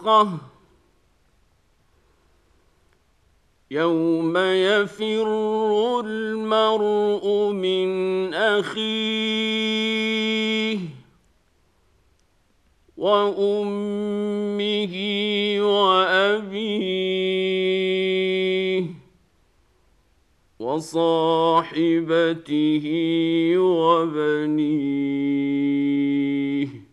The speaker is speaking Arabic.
الصاخة يوم يفر المرء من أخيه وأمه وأبيه وصاحبته وبنيه